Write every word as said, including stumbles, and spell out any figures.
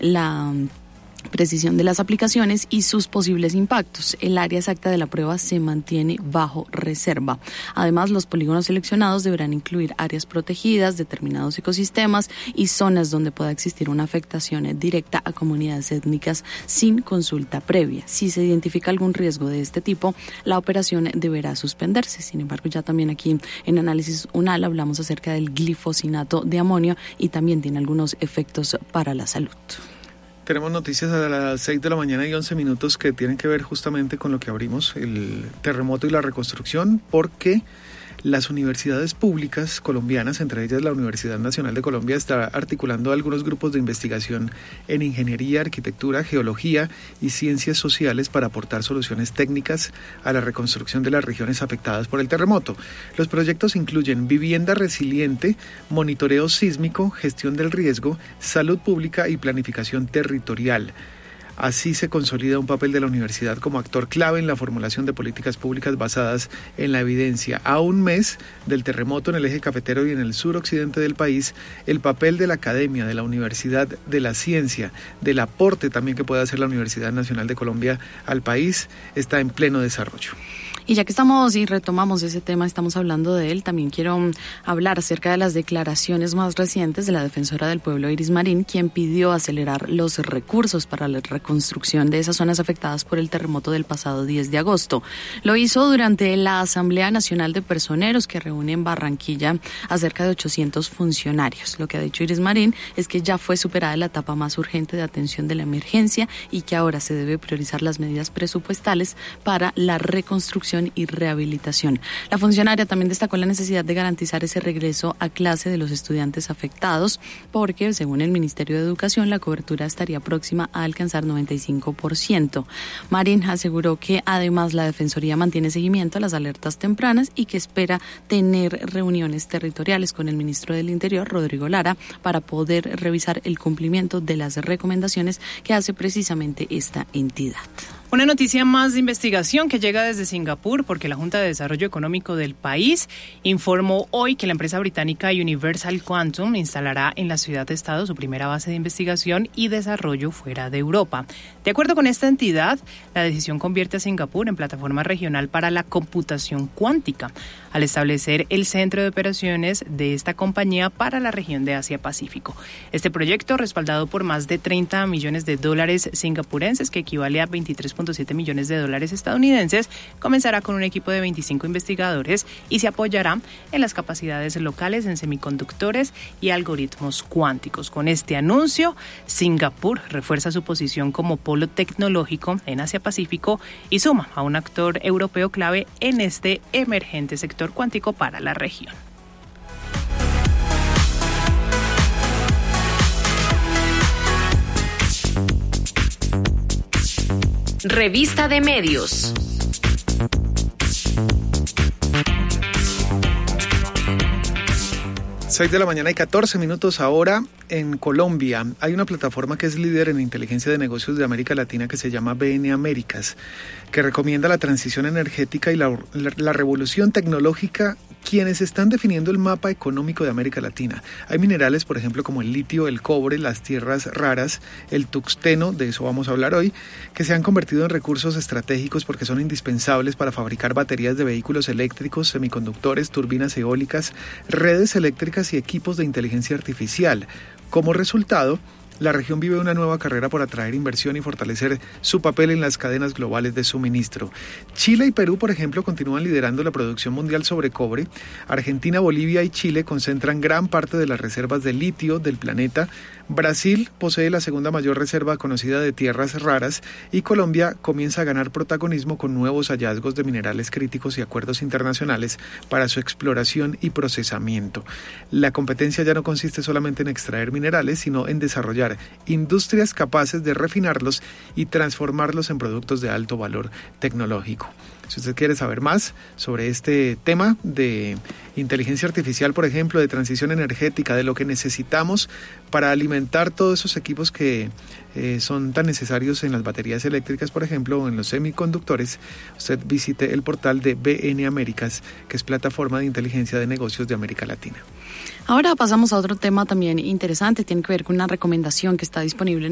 la precisión de las aplicaciones y sus posibles impactos. El área exacta de la prueba se mantiene bajo reserva. Además, los polígonos seleccionados deberán incluir áreas protegidas, determinados ecosistemas y zonas donde pueda existir una afectación directa a comunidades étnicas sin consulta previa. Si se identifica algún riesgo de este tipo, la operación deberá suspenderse. Sin embargo, ya también aquí en Análisis UNAL hablamos acerca del glifosinato de amonio y también tiene algunos efectos para la salud. Tenemos noticias a las seis de la mañana y once minutos que tienen que ver justamente con lo que abrimos, el terremoto y la reconstrucción, porque las universidades públicas colombianas, entre ellas la Universidad Nacional de Colombia, está articulando algunos grupos de investigación en ingeniería, arquitectura, geología y ciencias sociales para aportar soluciones técnicas a la reconstrucción de las regiones afectadas por el terremoto. Los proyectos incluyen vivienda resiliente, monitoreo sísmico, gestión del riesgo, salud pública y planificación territorial. Así se consolida un papel de la universidad como actor clave en la formulación de políticas públicas basadas en la evidencia. A un mes del terremoto en el eje cafetero y en el suroccidente del país, el papel de la academia, de la universidad, de la ciencia, del aporte también que puede hacer la Universidad Nacional de Colombia al país, está en pleno desarrollo. Y ya que estamos y retomamos ese tema, estamos hablando de él, también quiero hablar acerca de las declaraciones más recientes de la defensora del pueblo, Iris Marín, quien pidió acelerar los recursos para la reconstrucción de esas zonas afectadas por el terremoto del pasado diez de agosto. Lo hizo durante la Asamblea Nacional de Personeros, que reúne en Barranquilla a cerca de ochocientos funcionarios. Lo que ha dicho Iris Marín es que ya fue superada la etapa más urgente de atención de la emergencia y que ahora se debe priorizar las medidas presupuestales para la reconstrucción y rehabilitación. La funcionaria también destacó la necesidad de garantizar ese regreso a clase de los estudiantes afectados, porque, según el Ministerio de Educación, la cobertura estaría próxima a alcanzar noventa y cinco por ciento. Marín aseguró que además la Defensoría mantiene seguimiento a las alertas tempranas y que espera tener reuniones territoriales con el ministro del Interior, Rodrigo Lara, para poder revisar el cumplimiento de las recomendaciones que hace precisamente esta entidad. Una noticia más de investigación que llega desde Singapur, porque la Junta de Desarrollo Económico del país informó hoy que la empresa británica Universal Quantum instalará en la ciudad de Estado su primera base de investigación y desarrollo fuera de Europa. De acuerdo con esta entidad, la decisión convierte a Singapur en plataforma regional para la computación cuántica, al establecer el centro de operaciones de esta compañía para la región de Asia-Pacífico. Este proyecto, respaldado por más de treinta millones de dólares singapurenses, que equivale a veintitrés punto siete millones de dólares estadounidenses, comenzará con un equipo de veinticinco investigadores y se apoyará en las capacidades locales en semiconductores y algoritmos cuánticos. Con este anuncio, Singapur refuerza su posición como polo tecnológico en Asia-Pacífico y suma a un actor europeo clave en este emergente sector cuántico para la región. Revista de Medios. seis de la mañana y catorce minutos ahora. En Colombia hay una plataforma que es líder en inteligencia de negocios de América Latina que se llama B N Américas, que recomienda la transición energética y la, la, la revolución tecnológica, quienes están definiendo el mapa económico de América Latina. Hay minerales, por ejemplo, como el litio, el cobre, las tierras raras, el tuxteno, de eso vamos a hablar hoy, que se han convertido en recursos estratégicos porque son indispensables para fabricar baterías de vehículos eléctricos, semiconductores, turbinas eólicas, redes eléctricas y equipos de inteligencia artificial. Como resultado, la región vive una nueva carrera por atraer inversión y fortalecer su papel en las cadenas globales de suministro. Chile y Perú, por ejemplo, continúan liderando la producción mundial sobre cobre. Argentina, Bolivia y Chile concentran gran parte de las reservas de litio del planeta. Brasil posee la segunda mayor reserva conocida de tierras raras y Colombia comienza a ganar protagonismo con nuevos hallazgos de minerales críticos y acuerdos internacionales para su exploración y procesamiento. La competencia ya no consiste solamente en extraer minerales, sino en desarrollar industrias capaces de refinarlos y transformarlos en productos de alto valor tecnológico. Si usted quiere saber más sobre este tema de inteligencia artificial, por ejemplo, de transición energética, de lo que necesitamos para alimentar todos esos equipos que eh, son tan necesarios en las baterías eléctricas, por ejemplo, o en los semiconductores, usted visite el portal de B N Américas, que es plataforma de inteligencia de negocios de América Latina. Ahora pasamos a otro tema también interesante, tiene que ver con una recomendación que está disponible en